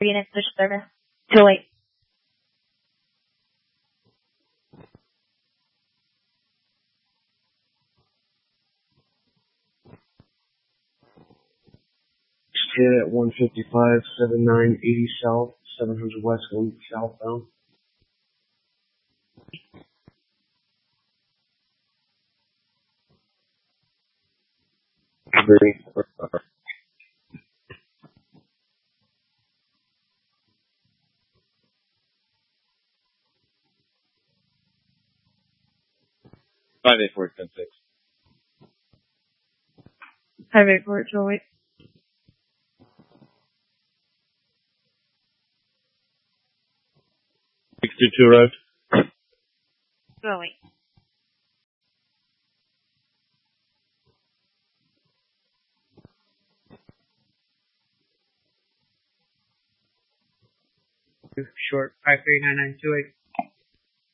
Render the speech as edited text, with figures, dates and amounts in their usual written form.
units special service. 208. Hit at 155, 7980 south, 700 west, going southbound. Agree. 584-10-6. 584-208. 622 arrived. 208. Short 539928.